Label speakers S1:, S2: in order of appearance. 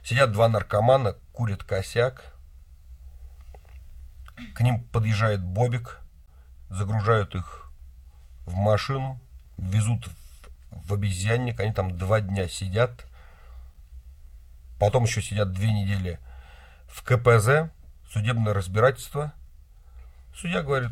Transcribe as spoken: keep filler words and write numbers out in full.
S1: Сидят два наркомана, курят косяк. К ним подъезжает Бобик, загружают их в машину, везут в, в обезьянник. Они там два дня сидят. Потом еще сидят две недели в ка пэ зэ, судебное разбирательство. Судья говорит: